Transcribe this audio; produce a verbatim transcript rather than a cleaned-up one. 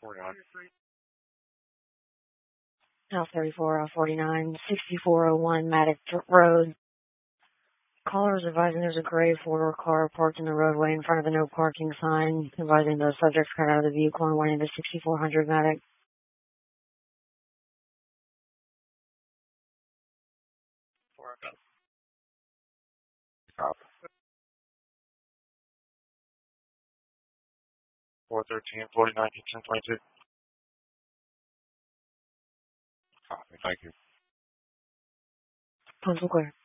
forty-nine. L thirty-four, L forty-nine, sixty-four oh one Maddox Road. Caller is advising there's a gray four-door car parked in the roadway in front of the no parking sign, advising the subjects got out of the vehicle and went into sixty-four hundred Maddox. Copy. four thirteen, forty-nine, ten twenty-two. Copy. Thank you. Postal clear.